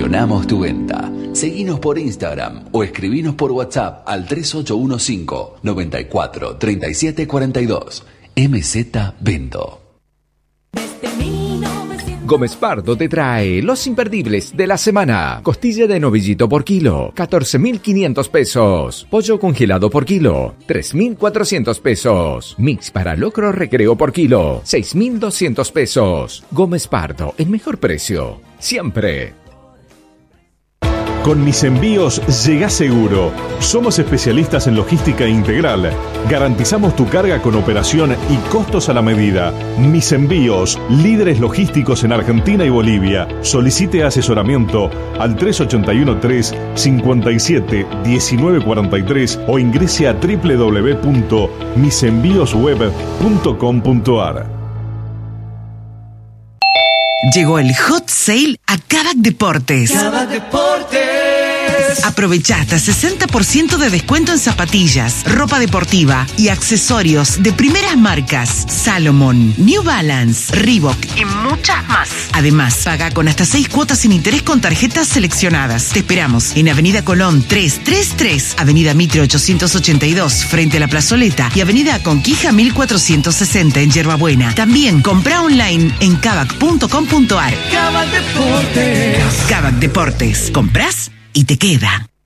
Gestionamos tu venta. Seguinos por Instagram o escribinos por WhatsApp al 3815 94 37 42. MZ Vendo. Gómez Pardo te trae los imperdibles de la semana. Costilla de novillito por kilo, 14.500 pesos. Pollo congelado por kilo, 3.400 pesos. Mix para locro recreo por kilo, 6.200 pesos. Gómez Pardo, el mejor precio, siempre. Con Mis Envíos llegás seguro. Somos especialistas en logística integral. Garantizamos tu carga con operación y costos a la medida. Mis Envíos, líderes logísticos en Argentina y Bolivia. Solicite asesoramiento al 3813-57-1943 o ingrese a www.misenviosweb.com.ar. Llegó el Hot Sale a Kavak Deportes. Kavak Deportes. Aprovecha hasta 60% de descuento en zapatillas, ropa deportiva y accesorios de primeras marcas: Salomon, New Balance, Reebok y muchas más. Además, paga con hasta 6 cuotas sin interés con tarjetas seleccionadas. Te esperamos en Avenida Colón 333, Avenida Mitre 882 frente a la Plazoleta y Avenida Conquija 1460 en Yerbabuena. También compra online en kavak.com.ar. Kavak Deportes. Kavak Deportes. Comprás y te queda.